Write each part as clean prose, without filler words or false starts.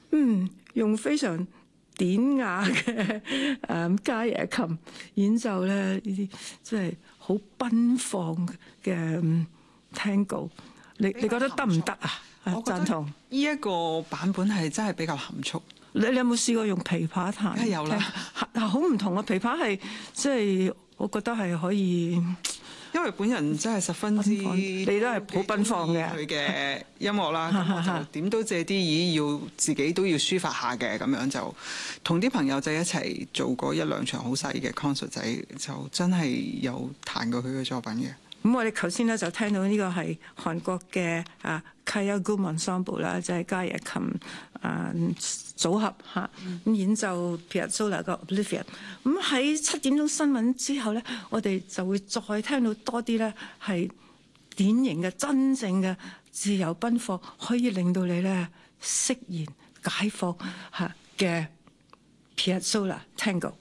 用非常典雅嘅嘉爺琴演奏咧，呢啲即係好奔放嘅Tango。你覺得得唔得啊？ 我贊同呢一個版本係真係比較含蓄。 你有冇試過用琵琶彈？ 梗係有啦， 好唔同啊！琵琶係即係我覺得係可以， 因為本人真係十分之， 你都係好奔放嘅佢嘅音樂啦。咁我就點都借啲意要自己都要抒發下嘅，咁樣就同啲朋友仔一齊做過一兩場好細嘅 concert 仔，就真係有彈過佢嘅作品嘅。 咁我哋頭先咧就聽到呢個係韓國嘅Kayagum Ensemble 啦，即係嘉爺琴組合嚇，咁演奏 Piazzolla 嘅 Oblivion。咁喺7點鐘新聞之後咧，我哋就會再聽到多啲咧係典型嘅真正嘅自由奔放，可以令到你咧釋然解放嚇嘅 Piazzolla Tango。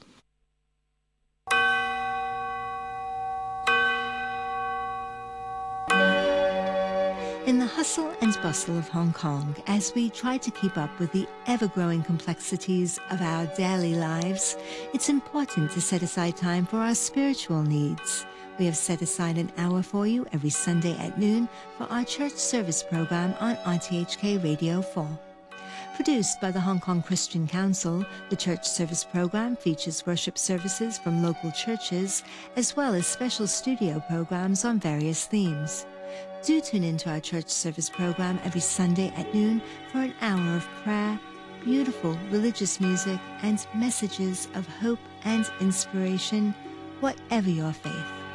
In the hustle and bustle of Hong Kong, as we try to keep up with the ever-growing complexities of our daily lives, it's important to set aside time for our spiritual needs. We have set aside an hour for you every Sunday at noon for our church service program on RTHK Radio 4. Produced by the Hong Kong Christian Council, the church service program features worship services from local churches, as well as special studio programs on various themes. Do tune into our church service program every Sunday at noon for an hour of prayer, beautiful religious music, and messages of hope and inspiration, whatever your faith.